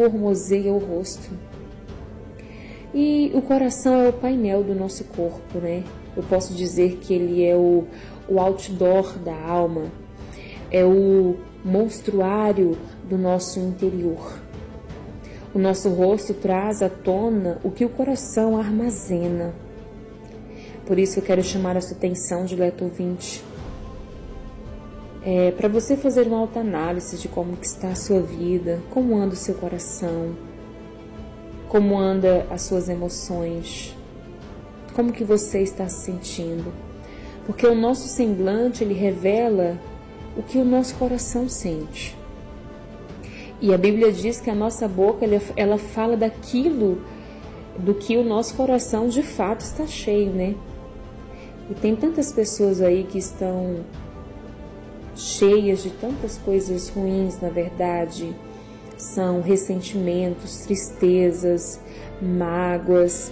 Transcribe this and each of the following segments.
formoseia o rosto. E o coração é o painel do nosso corpo, né? Eu posso dizer que ele é o outdoor da alma, é o monstruário do nosso interior. O nosso rosto traz à tona o que o coração armazena. Por isso eu quero chamar a sua atenção, dileto ouvinte, para você fazer uma autoanálise de como que está a sua vida, como anda o seu coração, como anda as suas emoções, como que você está se sentindo. Porque o nosso semblante, ele revela o que o nosso coração sente. E a Bíblia diz que a nossa boca, ela fala daquilo do que o nosso coração de fato está cheio, né? E tem tantas pessoas aí que estão cheias de tantas coisas ruins, na verdade. São ressentimentos, tristezas, mágoas,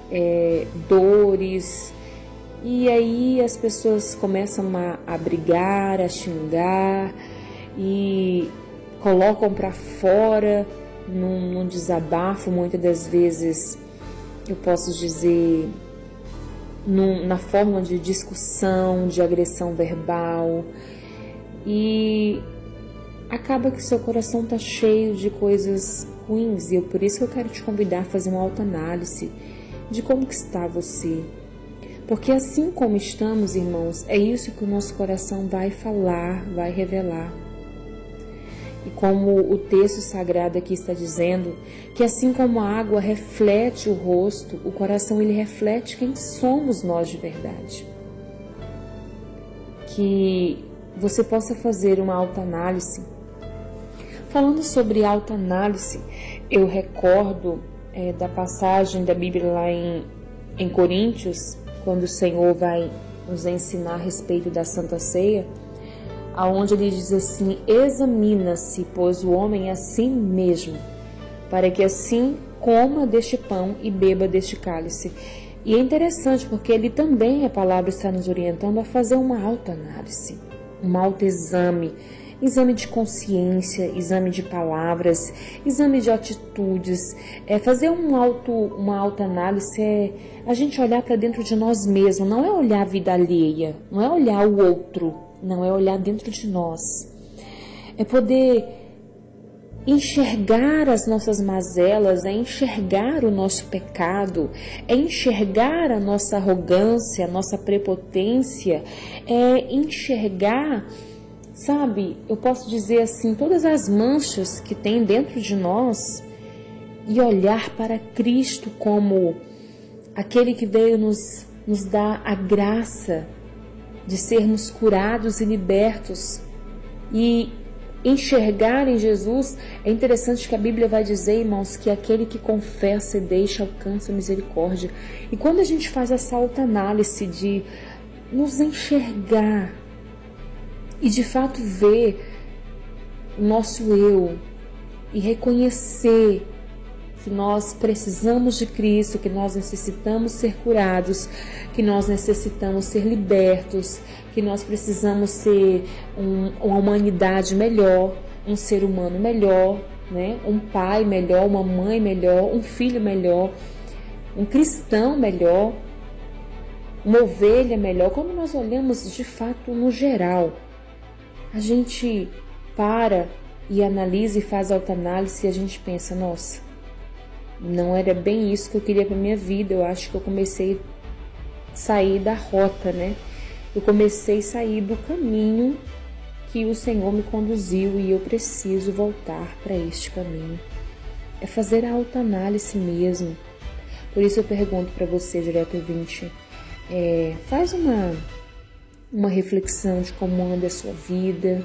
dores. E aí as pessoas começam a brigar, a xingar e colocam para fora num desabafo, muitas das vezes, eu posso dizer, na forma de discussão, de agressão verbal, e acaba que seu coração está cheio de coisas ruins. E por isso que eu quero te convidar a fazer uma autoanálise de como que está você. Porque assim como estamos, irmãos, é isso que o nosso coração vai falar, vai revelar. E como o texto sagrado aqui está dizendo, que assim como a água reflete o rosto, o coração ele reflete quem somos nós de verdade. Que você possa fazer uma autoanálise. Falando sobre autoanálise, eu recordo da passagem da Bíblia lá em Coríntios, quando o Senhor vai nos ensinar a respeito da Santa Ceia, aonde ele diz assim: examina-se, pois, o homem a si mesmo, para que assim coma deste pão e beba deste cálice. E é interessante porque ele também, a palavra está nos orientando a fazer uma autoanálise, um autoexame, exame de consciência, exame de palavras, exame de atitudes. Fazer uma autoanálise é a gente olhar para dentro de nós mesmos, não é olhar a vida alheia, não é olhar o outro, não, é olhar dentro de nós. É poder enxergar as nossas mazelas, é enxergar o nosso pecado, é enxergar a nossa arrogância, a nossa prepotência, é enxergar, sabe, eu posso dizer assim, todas as manchas que tem dentro de nós e olhar para Cristo como aquele que veio nos dar a graça de sermos curados e libertos. E enxergar em Jesus, é interessante que a Bíblia vai dizer, irmãos, que aquele que confessa e deixa alcança a misericórdia. E quando a gente faz essa autoanálise de nos enxergar e de fato ver o nosso eu e reconhecer que nós precisamos de Cristo, que nós necessitamos ser curados, que nós necessitamos ser libertos, que nós precisamos ser uma humanidade melhor, um ser humano melhor, né? Um pai melhor, uma mãe melhor, um filho melhor, um cristão melhor, uma ovelha melhor. Quando nós olhamos de fato no geral, a gente para e analisa e faz autoanálise e a gente pensa, nossa, não era bem isso que eu queria para minha vida. Eu acho que eu comecei a sair da rota, né? Eu comecei a sair do caminho que o Senhor me conduziu e eu preciso voltar para este caminho. É fazer a autoanálise mesmo. Por isso eu pergunto para você, direto ouvinte, faz uma reflexão de como anda a sua vida,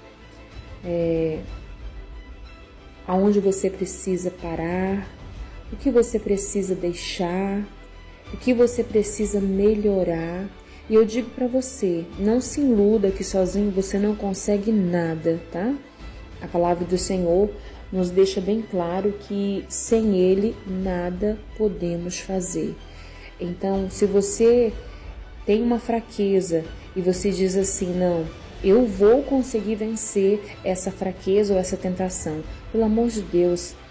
aonde você precisa parar, o que você precisa deixar, o que você precisa melhorar. E eu digo para você, não se iluda que sozinho você não consegue nada, tá? A palavra do Senhor nos deixa bem claro que sem Ele nada podemos fazer. Então, se você tem uma fraqueza e você diz assim, não, eu vou conseguir vencer essa fraqueza ou essa tentação, pelo amor de Deus,